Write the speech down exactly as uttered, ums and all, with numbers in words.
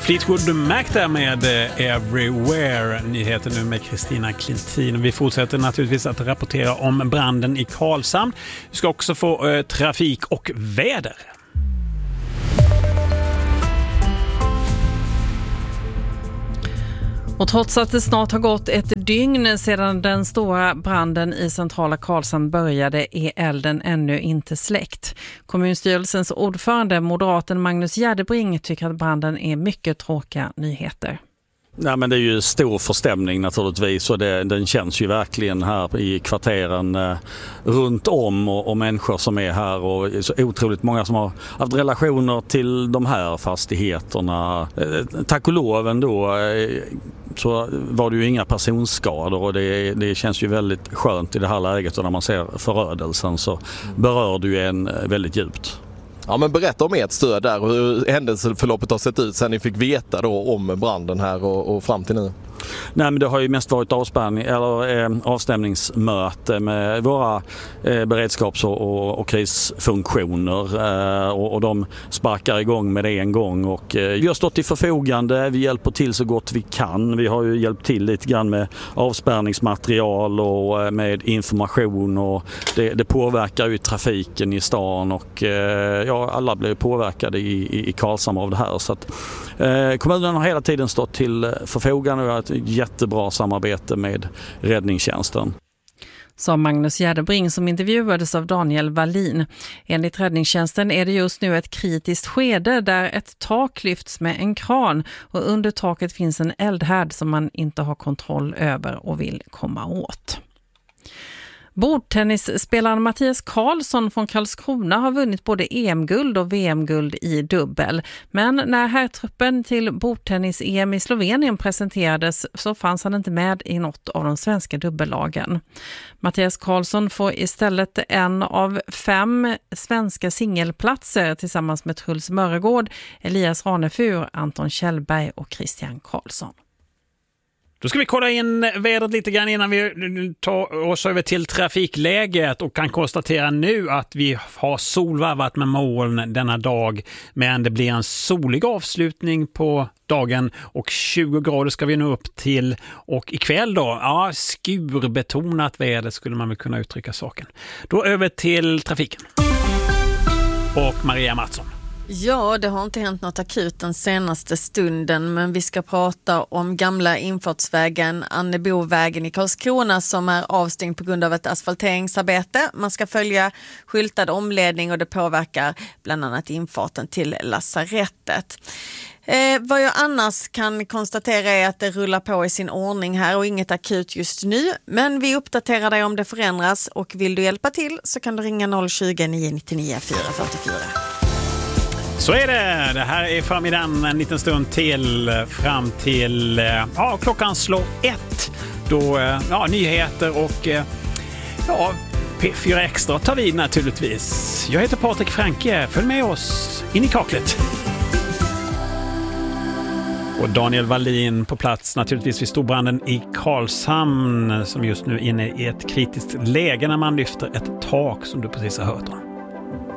Fleetwood Mac där med Everywhere. Nyheter nu med Kristina Klintin. Vi fortsätter naturligtvis att rapportera om branden i Karlshamn. Vi ska också få eh, trafik och väder. Och trots att det snart har gått ett dygn sedan den stora branden i centrala Karlshamn började är elden ännu inte släckt. Kommunstyrelsens ordförande, moderaten Magnus Gärdebring, tycker att branden är mycket tråkiga nyheter. Nej, men det är ju stor förstämning naturligtvis, och det, den känns ju verkligen här i kvarteren eh, runt om och, och människor som är här, och så otroligt många som har haft relationer till de här fastigheterna. Eh, tack och lov ändå eh, så var det ju inga personskador, och det, det känns ju väldigt skönt i det här läget, och när man ser förödelsen så berör det ju en väldigt djupt. Ja, men berätta om ert stöd där och hur händelseförloppet har sett ut sen ni fick veta då om branden här och, och fram till nu. Nej, men det har ju mest varit avspärrning eller eh, avstämningsmöte med våra eh, beredskaps- och, och, och krisfunktioner eh, och, och de sparkar igång med det en gång, och eh, vi har stått till förfogande, vi hjälper till så gott vi kan. Vi har ju hjälpt till lite grann med avspärrningsmaterial och eh, med information, och det, det påverkar ju trafiken i stan, och eh, ja, alla blir påverkade i, i, i Karlshamn av det här, så att eh, kommunen har hela tiden stått till förfogande och har ett jättebra samarbete med räddningstjänsten. Sa Magnus Gärdebring som intervjuades av Daniel Wallin. Enligt räddningstjänsten är det just nu ett kritiskt skede där ett tak lyfts med en kran, och under taket finns en eldhärd som man inte har kontroll över och vill komma åt. Bordtennisspelaren Mattias Karlsson från Karlskrona har vunnit både E M-guld och V M-guld i dubbel. Men när herrtruppen till bordtennis-E M i Slovenien presenterades så fanns han inte med i något av de svenska dubbellagen. Mattias Karlsson får istället en av fem svenska singelplatser tillsammans med Truls Mörregård, Elias Ranefur, Anton Kjellberg och Christian Karlsson. Då ska vi kolla in vädret lite grann innan vi tar oss över till trafikläget, och kan konstatera nu att vi har solvarvat med moln denna dag, men det blir en solig avslutning på dagen och tjugo grader ska vi nå upp till, och ikväll då, ja, skurbetonat väder skulle man väl kunna uttrycka saken. Då över till trafiken. Och Maria Mattsson. Ja, det har inte hänt något akut den senaste stunden, men vi ska prata om gamla infartsvägen Annebovägen i Karlskrona som är avstängd på grund av ett asfalteringsarbete. Man ska följa skyltad omledning och det påverkar bland annat infarten till lasarettet. Eh, vad jag annars kan konstatera är att det rullar på i sin ordning här och inget akut just nu, men vi uppdaterar dig om det förändras, och vill du hjälpa till så kan du ringa noll tjugo, nio nio fyra fyra fyra. Så är det. Det här är förmiddagen en liten stund till fram till ja, klockan slår ett. Då ja, nyheter och ja, P fyra Extra tar vi naturligtvis. Jag heter Patrik Franke. Följ med oss in i kaklet. Och Daniel Wallin på plats naturligtvis vid storbranden i Karlshamn som just nu är inne i ett kritiskt läge när man lyfter ett tak som du precis har hört om.